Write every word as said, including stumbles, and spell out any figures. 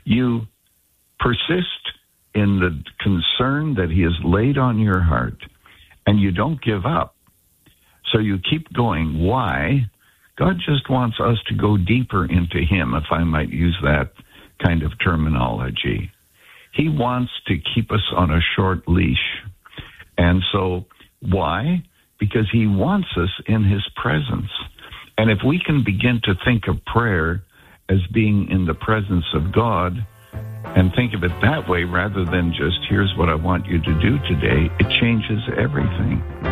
you persist in the concern that he has laid on your heart, and you don't give up. So you keep going. Why? God just wants us to go deeper into him, if I might use that kind of terminology. He wants to keep us on a short leash. And so why? Because he wants us in his presence. And if we can begin to think of prayer as being in the presence of God, and think of it that way rather than just, here's what I want you to do today, it changes everything.